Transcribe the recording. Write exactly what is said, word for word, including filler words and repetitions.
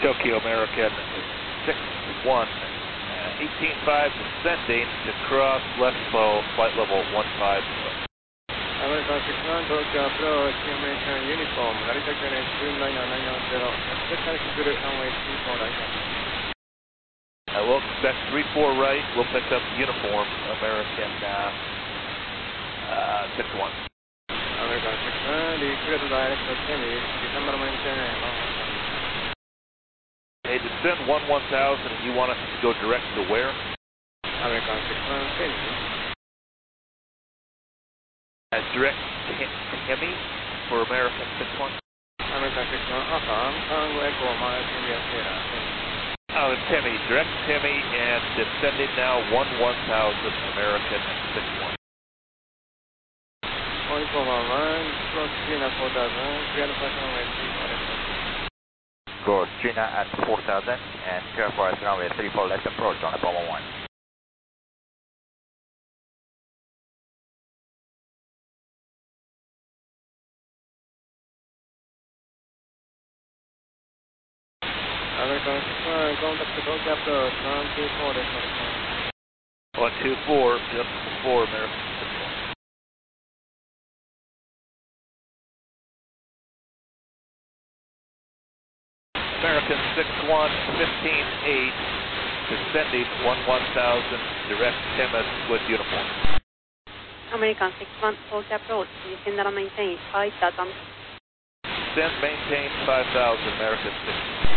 Tokyo American six one, uh, eighteen five descending to cross left slow, flight level one five zero. American six one, Tokyo approach, American uniform, Narita K N H nine nine nine zero, expect through runway three four right. I will expect three four right, we'll pick up uniform, American uh, uh, six one. American six one, the clear to direct to Semi, December maintain. Hey, descend one one thousand, and you want us to go direct to where? American six one, Semi. Uh, direct Hemi for American six one? American six one, affirm, Tango Echo, Mike, India, Sierra. Oh, it's Hemi, direct Hemi, and descending now one one thousand, American six one. Point four one one, cross China four thousand, clear for runway three four left. Cross China at four thousand, and clear for runway three four left approach on Apollo one. American six one, contact to Tokyo approach, one two four left. one two four, just before American six one. American six one, fifteen eight, descending one one thousand, direct Hemis with uniform. American six one, Tokyo approach, descend and maintain five thousand. Descend, maintain five thousand, American six one.